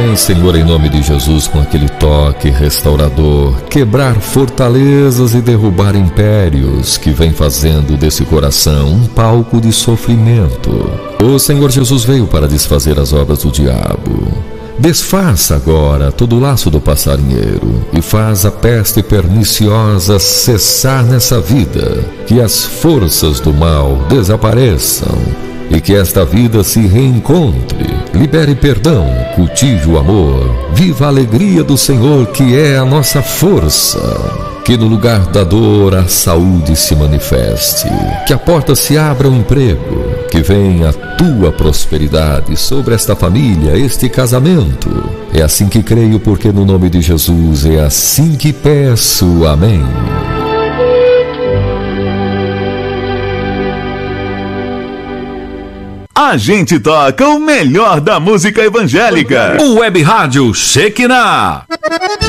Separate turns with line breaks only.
Vem, Senhor, em nome de Jesus, com aquele toque restaurador, quebrar fortalezas e derrubar impérios que vem fazendo desse coração um palco de sofrimento. O Senhor Jesus veio para desfazer as obras do diabo. Desfaça agora todo o laço do passarinheiro e faz a peste perniciosa cessar nessa vida, que as forças do mal desapareçam e que esta vida se reencontre. Libere perdão, cultive o amor, viva a alegria do Senhor, que é a nossa força. Que no lugar da dor a saúde se manifeste, que a porta se abra ao emprego, que venha a tua prosperidade sobre esta família, este casamento. É assim que creio, porque no nome de Jesus é assim que peço. Amém.
A gente toca o melhor da música evangélica.
O Web Rádio Shekinah.